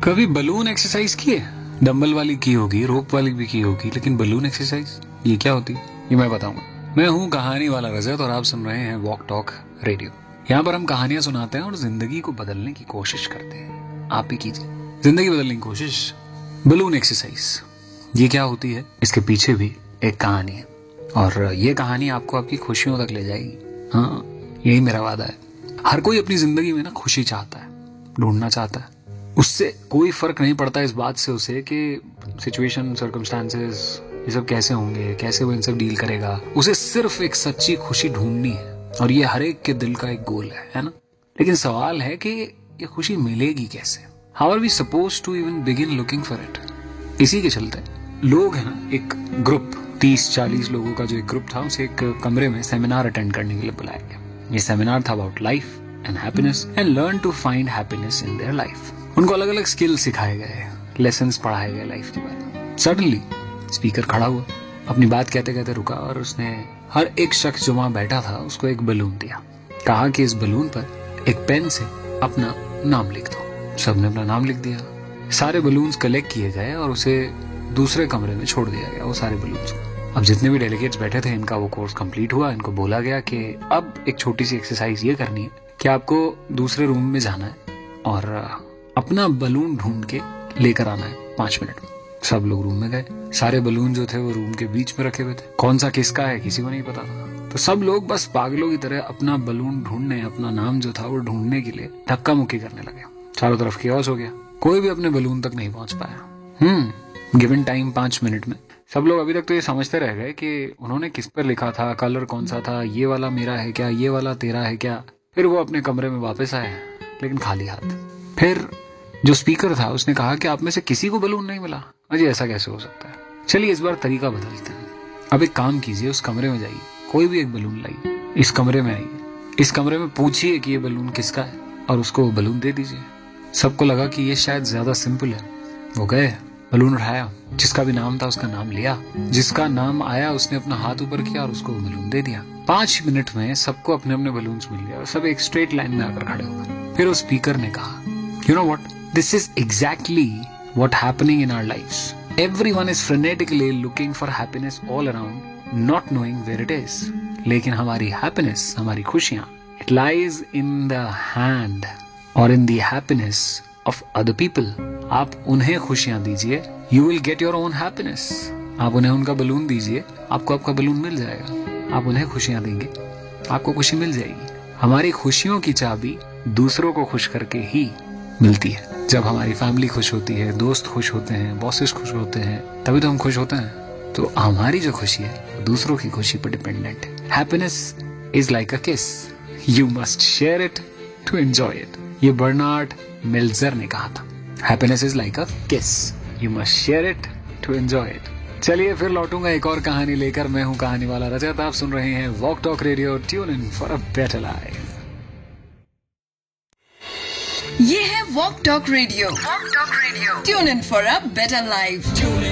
कभी balloon exercise की है? डंबल वाली की होगी, रोप वाली भी की होगी, लेकिन बलून एक्सरसाइज ये क्या होती है ये मैं बताऊंगा। मैं हूँ कहानी वाला रजत और आप सुन रहे हैं वॉक टॉक रेडियो। यहाँ पर हम कहानियां सुनाते हैं और जिंदगी को बदलने की कोशिश करते हैं। आप भी कीजिए जिंदगी बदलने की कोशिश। बलून एक्सरसाइज ये क्या होती है, इसके पीछे भी एक कहानी है और ये कहानी आपको आपकी खुशियों तक ले जाएगी। हाँ, यही मेरा वादा है। हर कोई अपनी जिंदगी में ना खुशी चाहता है, ढूंढना चाहता है। उससे कोई फर्क नहीं पड़ता इस बात से उसे कि सिचुएशन, सर्कमस्टांसेस ये सब कैसे होंगे, कैसे वो इन सब डील करेगा। उसे सिर्फ एक सच्ची खुशी ढूंढनी है और ये हर एक के दिल का एक गोल है ना। लेकिन सवाल है कि ये खुशी मिलेगी कैसे? How are we suppose to even begin looking for it? इसी के चलते लोग है ना, एक ग्रुप 30-40 लोगों का जो एक ग्रुप था, उसे एक कमरे में सेमिनार अटेंड करने के लिए बुलाया गया। ये सेमिनार था about life and happiness and learn to find happiness in their life. उनको अलग अलग स्किल सिखाए गए, लेसन्स पढ़ाए गए लाइफ के बारे। सडनली स्पीकर खड़ा हुआ, अपनी बात कहते कहते रुका और उसने हर एक शख्स जो वहां बैठा था उसको एक बलून दिया। कहा कि इस बलून पर एक पेन से अपना नाम लिख दो। सबने अपना नाम लिख दिया। सारे बलून्स कलेक्ट किए गए और उसे दूसरे कमरे में छोड़ दिया गया, वो सारे बलून्स को। अब जितने भी डेलीगेट्स बैठे थे, इनका वो कोर्स कंप्लीट हुआ। इनको बोला गया कि अब एक छोटी सी एक्सरसाइज ये करनी है कि आपको दूसरे रूम में जाना है और अपना बलून ढूंढ के लेकर आना है 5 मिनट में। सब लोग रूम में गए। सारे बलून जो थे वो रूम के बीच में रखे हुए थे। कौन सा किसका है किसी को नहीं पता था। तो सब लोग बस पागलों की तरह अपना बलून ढूंढने, अपना नाम जो था वो ढूंढने के लिए धक्का मुक्की करने लगे। चारों तरफ कियोस हो गया, कोई भी अपने बलून तक नहीं पहुंच पाया। गिवन टाइम 5 मिनट में सब लोग अभी तक तो ये समझते रह गए कि उन्होंने किस पर लिखा था, कलर कौन सा था, ये वाला मेरा है क्या, ये वाला तेरा है क्या। फिर वो अपने कमरे में वापस आए, लेकिन खाली हाथ। फिर जो स्पीकर था उसने कहा कि आप में से किसी को बलून नहीं मिला। अजी ऐसा कैसे हो सकता है? चलिए इस बार तरीका बदलते हैं। अब एक काम कीजिए, उस कमरे में जाइए, कोई भी एक बलून लाइए, इस कमरे में आइए, इस कमरे में पूछिए कि ये बलून किसका है और उसको वो बलून दे दीजिए। सबको लगा कि ये शायद ज्यादा सिंपल है। वो गए, बलून उठाया, जिसका भी नाम था उसका नाम लिया, जिसका नाम आया उसने अपना हाथ ऊपर किया और उसको बलून दे दिया। 5 मिनट में सबको अपने अपने बलून्स मिल गए और सब एक स्ट्रेट लाइन में आकर खड़े हो गए। फिर उस स्पीकर ने कहा, you know what, this is exactly what happening in our lives. Everyone is फ्रेनेटिकली looking for happiness all around, not knowing where it is. लेकिन हमारी हैप्पीनेस, हमारी खुशियां, it lies in the hand और in the happiness of other people. आप उन्हें खुशियां दीजिए, you will get your own happiness. आप उन्हें उनका बलून दीजिए, आपको आपका बलून मिल जाएगा। आप उन्हें खुशियां देंगे, आपको खुशी मिल जाएगी। हमारी खुशियों की चाबी दूसरों को खुश करके ही मिलती है। जब हमारी फैमिली खुश होती है, दोस्त खुश होते हैं, बॉसेस खुश होते हैं, तभी तो हम खुश होते हैं। तो हमारी जो खुशी है दूसरों की खुशी पर डिपेंडेंट है। हैप्पीनेस इज लाइक अ किस, you must share it to enjoy it. ये बर्नार्ड मिल्जर ने कहा था। हैप्पीनेस इज लाइक अ किस, you must share it to enjoy it. चलिए फिर लौटूंगा एक और कहानी लेकर। मैं हूँ कहानी वाला रजत, आप सुन रहे हैं walk talk radio. Tune in for a better life. ये है walk talk radio. Tune in for a better life.